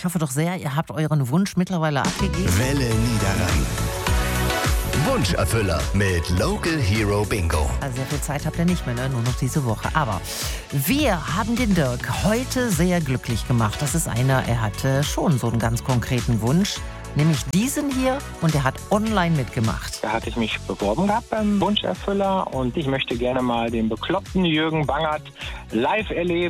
Ich hoffe doch sehr, ihr habt euren Wunsch mittlerweile abgegeben. Welle Niederrhein. Wunscherfüller mit Local Hero Bingo. Also sehr viel Zeit habt ihr nicht mehr, ne? Nur noch diese Woche. Aber wir haben den Dirk heute sehr glücklich gemacht. Das ist einer, er hatte schon so einen ganz konkreten Wunsch. Nämlich diesen hier, und er hat online mitgemacht. Da hatte ich mich beworben gehabt beim Wunscherfüller und ich möchte gerne mal den bekloppten Jürgen Bangert live erleben.